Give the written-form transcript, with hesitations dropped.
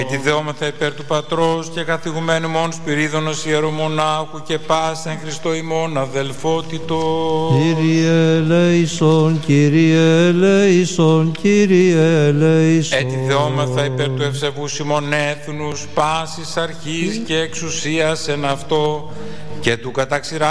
Έτσι δεόμεθα υπέρ του Πατρός και καθηγουμένου μόν Σπυρίδωνος Ιερομονάχου και πάσεν Χριστό ημών αδελφότητο. Κύριε ελέησον, Κύριε ελέησον, Κύριε ελέησον. Έτσι δεόμεθα υπέρ του ευσεβούς ημών έθνους, πάσης αρχής και εξουσίας εν αυτό και του καταξηρά